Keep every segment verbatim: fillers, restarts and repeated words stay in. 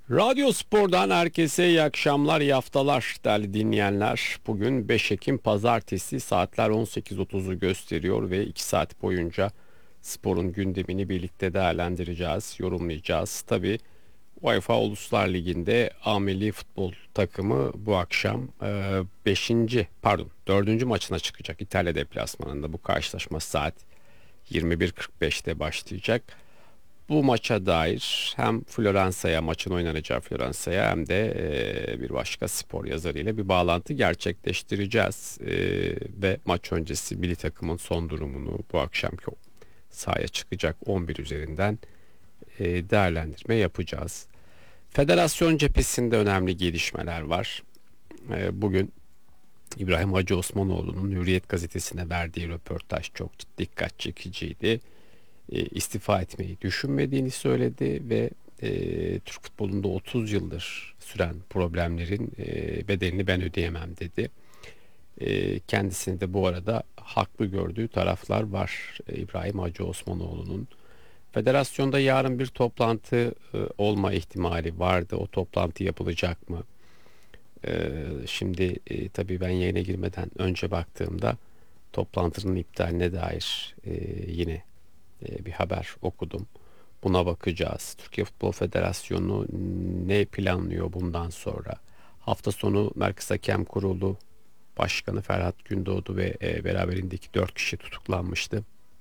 Radyo Spor'dan herkese iyi akşamlar, iyi haftalar değerli dinleyenler. Bugün beş Ekim Pazartesi, saatler on sekiz otuzu gösteriyor ve iki saat boyunca sporun gündemini birlikte değerlendireceğiz, yorumlayacağız. Tabii UEFA Uluslar Ligi'nde A Milli Futbol takımı bu akşam beşinci pardon dördüncü maçına çıkacak. İtalya deplasmanında bu karşılaşma saat yirmi bir kırk beşte başlayacak. Bu maça dair hem Floransa'ya, maçın oynanacağı Floransa'ya, hem de e, bir başka spor yazarıyla bir bağlantı gerçekleştireceğiz. E, ve maç öncesi milli takımın son durumunu, bu akşamki sahaya çıkacak on bir üzerinden e, değerlendirme yapacağız. Federasyon cephesinde önemli gelişmeler var. E, bugün İbrahim Hacı Osmanoğlu'nun Hürriyet gazetesine verdiği röportaj çok dikkat çekiciydi. E, istifa etmeyi düşünmediğini söyledi ve e, Türk futbolunda otuz yıldır süren problemlerin e, bedelini ben ödeyemem dedi. E, kendisini de bu arada haklı gördüğü taraflar var e, İbrahim Hacı Osmanoğlu'nun. Federasyonda yarın bir toplantı e, olma ihtimali vardı. O toplantı yapılacak mı? E, şimdi e, tabii ben yayına girmeden önce baktığımda toplantının iptaline dair e, yine e, bir haber okudum. Buna bakacağız. Türkiye Futbol Federasyonu ne planlıyor bundan sonra? Hafta sonu Merkez Hakem Kurulu Başkanı Ferhat Gündoğdu ve e, beraberindeki dört kişi tutuklanmıştı.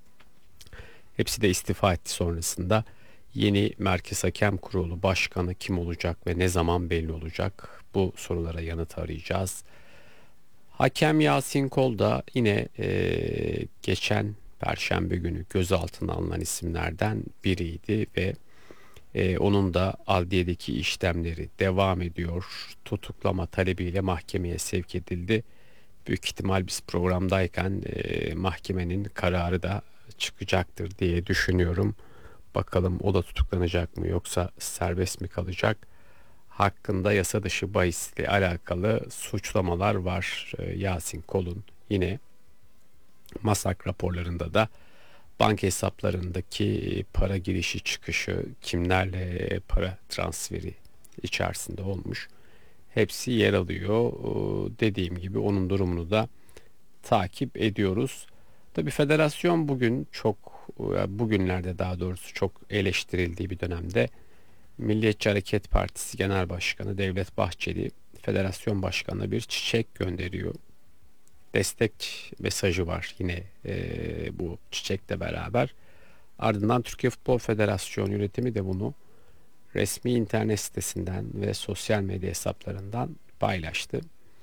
Hepsi de istifa etti sonrasında. Yeni Merkez Hakem Kurulu Başkanı kim olacak ve ne zaman belli olacak? Bu sorulara yanıt arayacağız. Hakem Yasin Kol da yine e, geçen Perşembe günü gözaltına alınan isimlerden biriydi ve e, onun da adliyedeki işlemleri devam ediyor. Tutuklama talebiyle mahkemeye sevk edildi. Büyük ihtimal biz programdayken e, mahkemenin kararı da çıkacaktır diye düşünüyorum. Bakalım o da tutuklanacak mı yoksa serbest mi kalacak? Hakkında yasa dışı bahisle alakalı suçlamalar var. E, Yasin Kol'un yine MASAK raporlarında da banka hesaplarındaki para girişi çıkışı, kimlerle para transferi içerisinde olmuş, hepsi yer alıyor. Dediğim gibi onun durumunu da takip ediyoruz. Tabii federasyon bugün çok, bugünlerde daha doğrusu çok eleştirildiği bir dönemde Milliyetçi Hareket Partisi Genel Başkanı Devlet Bahçeli federasyon başkanına bir çiçek gönderiyor. Destek mesajı var yine e, bu çiçekle beraber. Ardından Türkiye Futbol Federasyonu yönetimi de bunu resmi internet sitesinden ve sosyal medya hesaplarından paylaştı.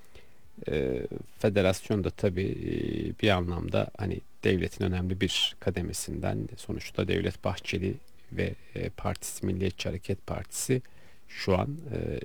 E, federasyon da tabii e, bir anlamda hani devletin önemli bir kademesinden, sonuçta Devlet Bahçeli ve e, partisi Milliyetçi Hareket Partisi şu an e,